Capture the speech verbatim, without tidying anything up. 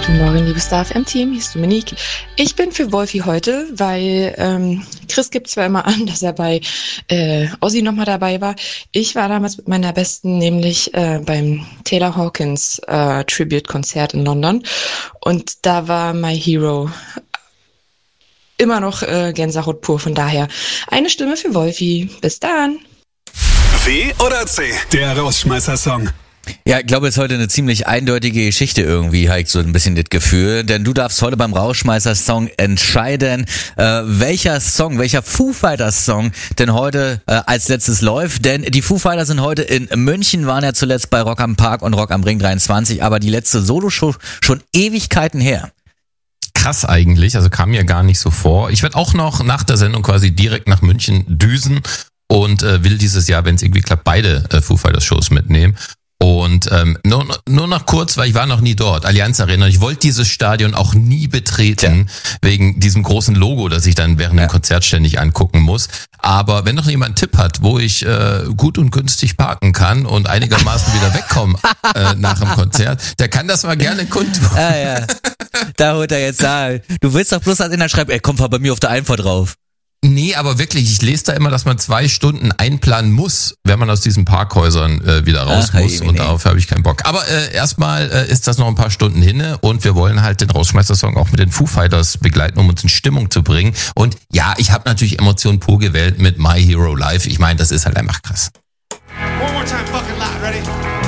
Guten Morgen, liebes Star F M-Team, hier ist Dominique. Ich bin für Wolfi heute, weil ähm, Chris gibt zwar immer an, dass er bei äh, Ozzy nochmal dabei war. Ich war damals mit meiner Besten nämlich äh, beim Taylor Hawkins äh, Tribute-Konzert in London und da war My Hero immer noch äh, Gänsehaut pur. Von daher eine Stimme für Wolfi. Bis dann. W oder C, der Rausschmeißer-Song. Ja, ich glaube, es ist heute eine ziemlich eindeutige Geschichte irgendwie, habe ich so ein bisschen das Gefühl. Denn du darfst heute beim Rausschmeißer-Song entscheiden, äh, welcher Song, welcher Foo Fighters-Song denn heute äh, als letztes läuft. Denn die Foo Fighters sind heute in München, waren ja zuletzt bei Rock am Park und Rock am Ring dreiundzwanzig, aber die letzte Solo-Show schon Ewigkeiten her. Krass eigentlich, also kam mir gar nicht so vor. Ich werde auch noch nach der Sendung quasi direkt nach München düsen und äh, will dieses Jahr, wenn es irgendwie klappt, beide äh, Foo Fighters Shows mitnehmen. Und ähm, nur, nur noch kurz, weil ich war noch nie dort, Allianz Arena. Ich wollte dieses Stadion auch nie betreten, ja. wegen diesem großen Logo, das ich dann während ja. dem Konzert ständig angucken muss. Aber wenn noch jemand einen Tipp hat, wo ich äh, gut und günstig parken kann und einigermaßen wieder wegkomme äh, nach dem Konzert, der kann das mal gerne kundtun. Ah, ja. Da holt er jetzt da. Du willst doch bloß als Inhalt schreiben, ey, komm, fahr bei mir auf der Einfahrt drauf. Nee, aber wirklich, ich lese da immer, dass man zwei Stunden einplanen muss, wenn man aus diesen Parkhäusern äh, wieder raus Ach, muss. Hey, und nee. darauf habe ich keinen Bock. Aber äh, erstmal äh, ist das noch ein paar Stunden hinne und wir wollen halt den Rausschmeißer-Song auch mit den Foo Fighters begleiten, um uns in Stimmung zu bringen. Und ja, ich habe natürlich Emotionen pur gewählt mit My Hero Live. Ich meine, das ist halt einfach krass. One more time, fucking loud, ready?